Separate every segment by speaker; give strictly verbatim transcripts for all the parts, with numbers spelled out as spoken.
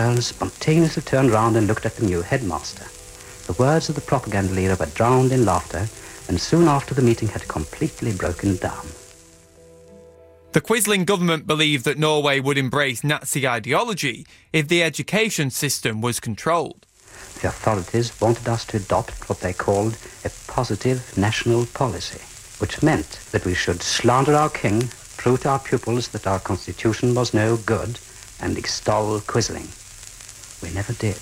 Speaker 1: Girls spontaneously turned round and looked at the new headmaster. The words of the propaganda leader were drowned in laughter, and soon after the meeting had completely broken down.
Speaker 2: The Quisling government believed that Norway would embrace Nazi ideology if the education system was controlled.
Speaker 1: The authorities wanted us to adopt what they called a positive national policy, which meant that we should slander our king, prove to our pupils that our constitution was no good, and extol Quisling. We never did.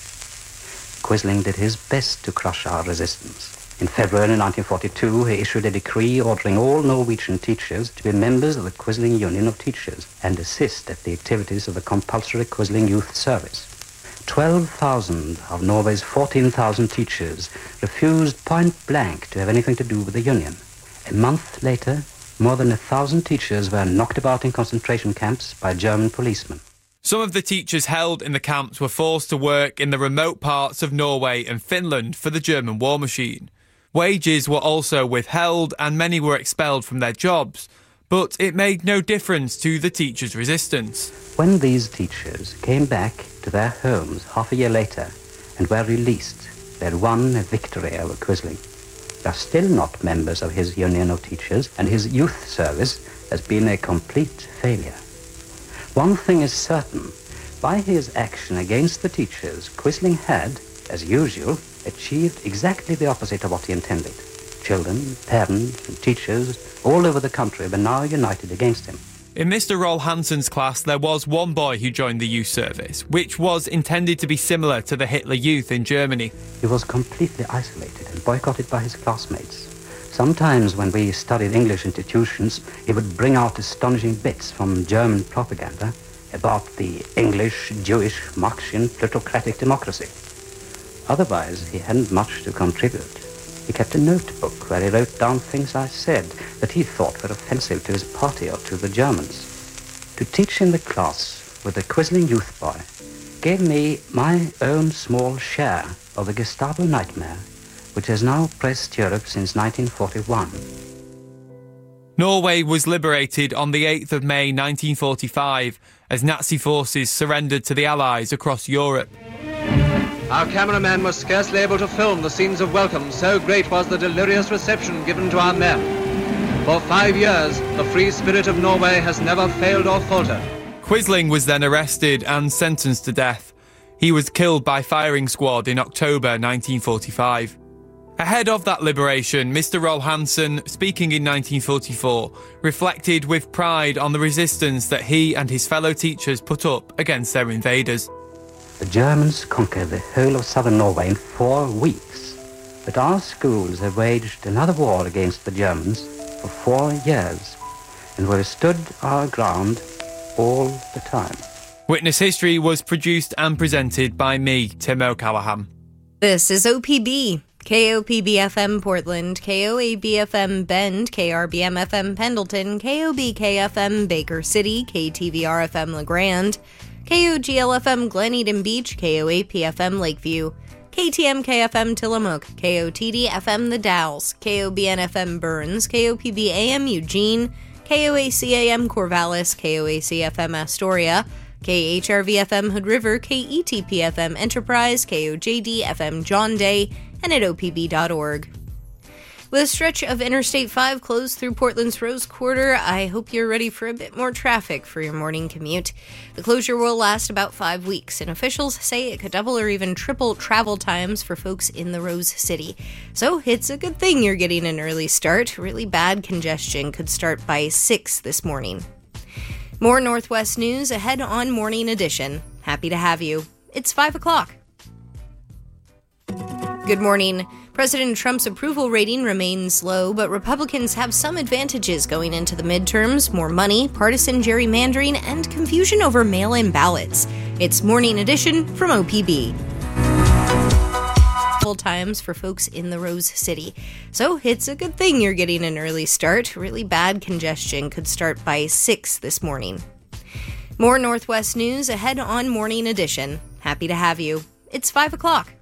Speaker 1: Quisling did his best to crush our resistance. In February nineteen forty-two, he issued a decree ordering all Norwegian teachers to be members of the Quisling Union of Teachers and assist at the activities of the compulsory Quisling Youth Service. twelve thousand of Norway's fourteen thousand teachers refused point blank to have anything to do with the union. A month later, more than a thousand teachers were knocked about in concentration camps by German policemen.
Speaker 2: Some of the teachers held in the camps were forced to work in the remote parts of Norway and Finland for the German war machine. Wages were also withheld and many were expelled from their jobs, but it made no difference to the teachers' resistance.
Speaker 1: When these teachers came back to their homes half a year later and were released, they had won a victory over Quisling. They are still not members of his Union of Teachers, and his youth service has been a complete failure. One thing is certain. By his action against the teachers, Quisling had, as usual, achieved exactly the opposite of what he intended. Children, parents, and teachers all over the country were now united against him.
Speaker 2: In Mister Roll Hansen's class, there was one boy who joined the youth service, which was intended to be similar to the Hitler Youth in Germany.
Speaker 1: He was completely isolated and boycotted by his classmates. Sometimes when we studied English institutions, he would bring out astonishing bits from German propaganda about the English, Jewish, Marxian, plutocratic democracy. Otherwise, he hadn't much to contribute. He kept a notebook where he wrote down things I said that he thought were offensive to his party or to the Germans. To teach in the class with the Quisling youth boy gave me my own small share of the Gestapo nightmare, which has now pressed Europe since nineteen forty-one.
Speaker 2: Norway was liberated on the eighth of May nineteen forty-five as Nazi forces surrendered to the Allies across Europe.
Speaker 3: Our cameraman was scarcely able to film the scenes of welcome, so great was the delirious reception given to our men. For five years, the free spirit of Norway has never failed or faltered.
Speaker 2: Quisling was then arrested and sentenced to death. He was killed by firing squad in October nineteen forty-five. Ahead of that liberation, Mister Roll Hansen, speaking in nineteen forty-four, reflected with pride on the resistance that he and his fellow teachers put up against their invaders.
Speaker 1: The Germans conquered the whole of southern Norway in four weeks, but our schools have waged another war against the Germans for four years, and we've stood our ground all the time.
Speaker 2: Witness History was produced and presented by me, Tim O'Callaghan.
Speaker 4: This is O P B. K O P B F M Portland, K O A B F M Bend, K R B M F M Pendleton, K O B K F M Baker City, K T V R F M LeGrand, K O G L F M Glen Eden Beach, K O A P F M Lakeview, K T M K F M Tillamook, K O T D F M The Dalles, K O B N F M Burns, K O P B A M Eugene, K O A C A M Corvallis, K O A C F M Astoria, K H R V F M Hood River, K E T P F M Enterprise, K O J D F M John Day, and at O P B dot org. With a stretch of Interstate five closed through Portland's Rose Quarter, I hope you're ready for a bit more traffic for your morning commute. The closure will last about five weeks, and officials say it could double or even triple travel times for folks in the Rose City. So it's a good thing you're getting an early start. Really bad congestion could start by six this morning. More Northwest news ahead on Morning Edition. Happy to have you. It's five o'clock. Good morning. President Trump's approval rating remains low, but Republicans have some advantages going into the midterms: more money, partisan gerrymandering, and confusion over mail-in ballots. It's Morning Edition from O P B. Full times for folks in the Rose City. So it's a good thing you're getting an early start. Really bad congestion could start by six this morning. More Northwest news ahead on Morning Edition. Happy to have you. It's five o'clock.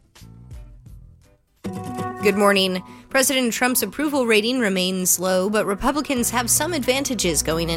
Speaker 4: Good morning. President Trump's approval rating remains low, but Republicans have some advantages going in.